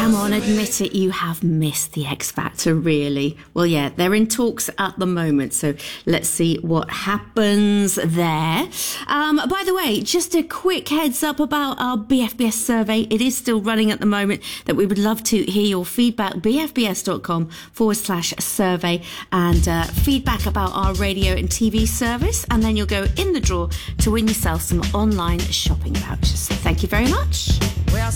Come on, admit it, you have missed the X Factor, really. Well, yeah, they're in talks at the moment, so let's see what happens there. By the way, just a quick heads up about our BFBS survey. It is still running at the moment, that we would love to hear your feedback. bfbs.com/survey and feedback about our radio and TV service, and then you'll go in the draw to win yourself some online shopping vouchers. Thank you very much. Well,